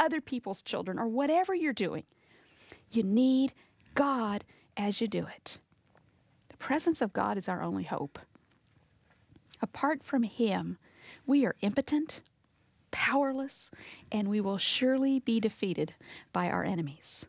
other people's children, or whatever you're doing. You need God as you do it. The presence of God is our only hope. Apart from Him, we are impotent, powerless, and we will surely be defeated by our enemies.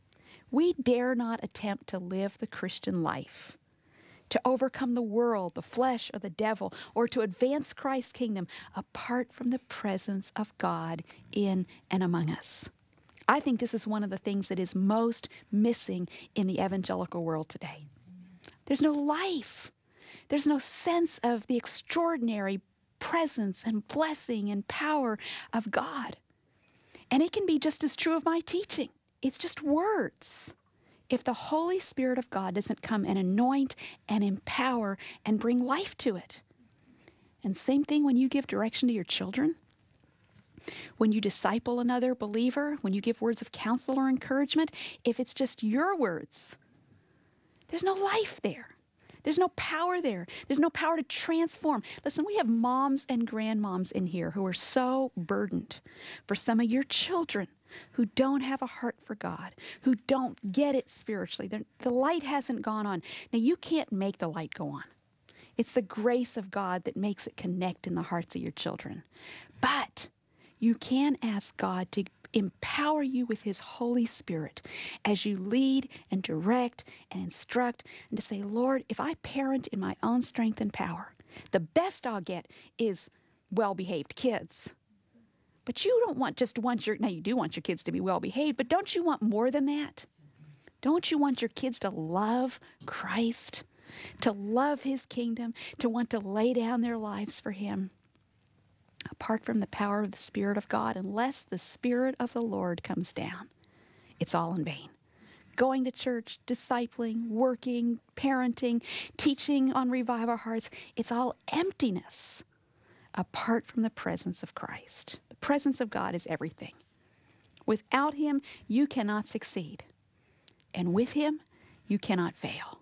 We dare not attempt to live the Christian life, to overcome the world, the flesh, or the devil, or to advance Christ's kingdom apart from the presence of God in and among us. I think this is one of the things that is most missing in the evangelical world today. There's no life. There's no sense of the extraordinary presence and blessing and power of God. And it can be just as true of my teaching. It's just words. If the Holy Spirit of God doesn't come and anoint and empower and bring life to it. And same thing when you give direction to your children, when you disciple another believer, when you give words of counsel or encouragement, if it's just your words, there's no life there. There's no power there. There's no power to transform. Listen, we have moms and grandmoms in here who are so burdened for some of your children who don't have a heart for God, who don't get it spiritually. The light hasn't gone on. Now, you can't make the light go on. It's the grace of God that makes it connect in the hearts of your children. But you can ask God to empower you with His Holy Spirit as you lead and direct and instruct, and to say, Lord, if I parent in my own strength and power, the best I'll get is well-behaved kids. But you don't want now you do want your kids to be well-behaved, but don't you want more than that? Don't you want your kids to love Christ, to love His kingdom, to want to lay down their lives for Him? Apart from the power of the Spirit of God, unless the Spirit of the Lord comes down, it's all in vain. Going to church, discipling, working, parenting, teaching on Revive Our Hearts, it's all emptiness apart from the presence of Christ. The presence of God is everything. Without Him, you cannot succeed. And with Him, you cannot fail.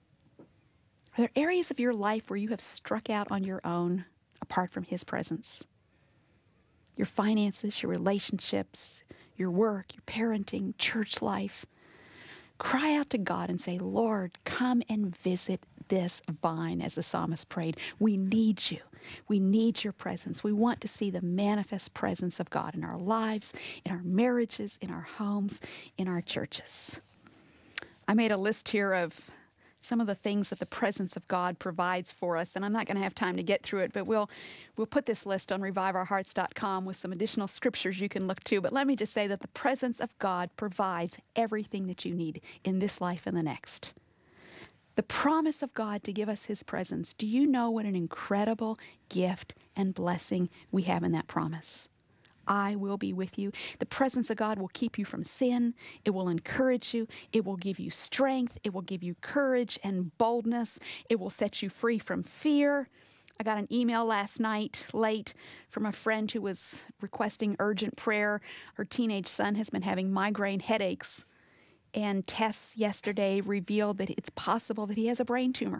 Are there areas of your life where you have struck out on your own apart from His presence? Your finances, your relationships, your work, your parenting, church life. Cry out to God and say, Lord, come and visit this vine, as the psalmist prayed. We need you. We need your presence. We want to see the manifest presence of God in our lives, in our marriages, in our homes, in our churches. I made a list here of some of the things that the presence of God provides for us, and I'm not going to have time to get through it, but we'll put this list on reviveourhearts.com with some additional scriptures you can look to. But let me just say that the presence of God provides everything that you need in this life and the next. The promise of God to give us His presence. Do you know what an incredible gift and blessing we have in that promise? I will be with you. The presence of God will keep you from sin. It will encourage you. It will give you strength. It will give you courage and boldness. It will set you free from fear. I got an email last night, late, from a friend who was requesting urgent prayer. Her teenage son has been having migraine headaches, and tests yesterday revealed that it's possible that he has a brain tumor.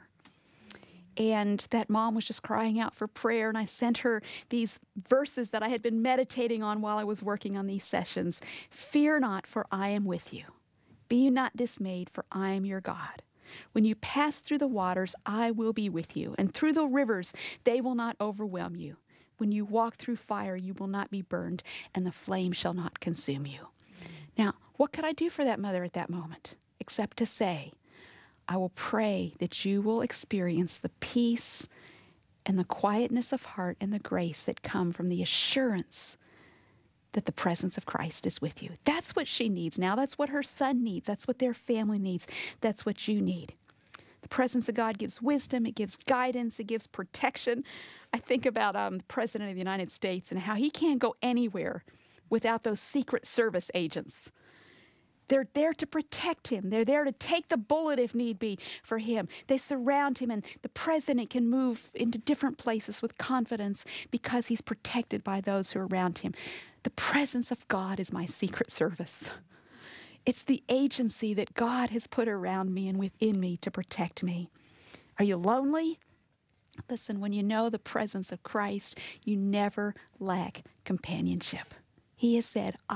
And that mom was just crying out for prayer, and I sent her these verses that I had been meditating on while I was working on these sessions. Fear not, for I am with you. Be not dismayed, for I am your God. When you pass through the waters, I will be with you, and through the rivers, they will not overwhelm you. When you walk through fire, you will not be burned, and the flame shall not consume you. Now, what could I do for that mother at that moment, except to say, I will pray that you will experience the peace and the quietness of heart and the grace that come from the assurance that the presence of Christ is with you. That's what she needs now. That's what her son needs. That's what their family needs. That's what you need. The presence of God gives wisdom. It gives guidance. It gives protection. I think about the President of the United States and how he can't go anywhere without those Secret Service agents. They're there to protect him. They're there to take the bullet if need be for him. They surround him, and the president can move into different places with confidence because he's protected by those who are around him. The presence of God is my Secret Service. It's the agency that God has put around me and within me to protect me. Are you lonely? Listen, when you know the presence of Christ, you never lack companionship. He has said,